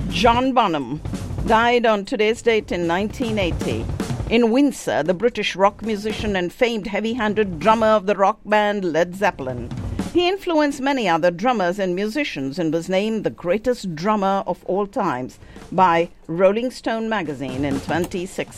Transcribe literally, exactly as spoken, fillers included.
John Bonham died on today's date in nineteen eighty. In Windsor, the British rock musician and famed heavy-handed drummer of the rock band Led Zeppelin. He influenced many other drummers and musicians and was named the greatest drummer of all times by Rolling Stone magazine in twenty sixteen.